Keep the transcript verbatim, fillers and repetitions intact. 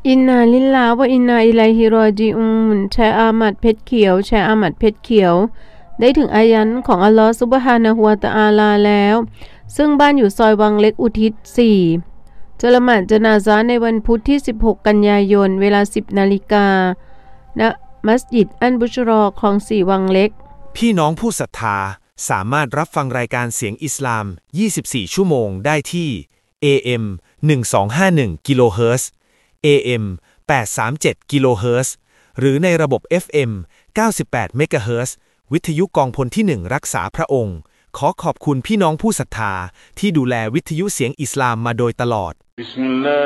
อินนาลิลลาฮ์วะอินนาอิลัยฮิรอญิอูนแชร์อามัดเพชรเขียวแชร์อามัดเพชรเขียวได้ถึงอายันของอัลลอฮ์ซุบฮานะฮูวะตะอาลาแล้วซึ่งบ้านอยู่ซอยวังเล็กอุทิศสี่จะละหมาดญะนาซะห์ในวันพุธที่สิบหกกันยายนเวลา สิบนาฬิกา ณ มัสยิดอันบุชรอคลองสี่วังเล็กพี่น้องผู้ศรัทธาสามารถรับฟังรายการเสียงอิสลามยี่สิบสี่ชั่วโมงได้ที่ เอ เอ็ม หนึ่งสองห้าหนึ่ง กิโลเฮิรตซ์ เอ เอ็ม แปดสามเจ็ด กิโลเฮิรตซ์ หรือในระบบ เอฟ เอ็ม เก้าสิบแปด เมกะเฮิรตซ์ วิทยุกองพลที่หนึ่งรักษาพระองค์ขอขอบคุณพี่น้องผู้ศรัทธาที่ดูแลวิทยุเสียงอิสลามมาโดยตลอด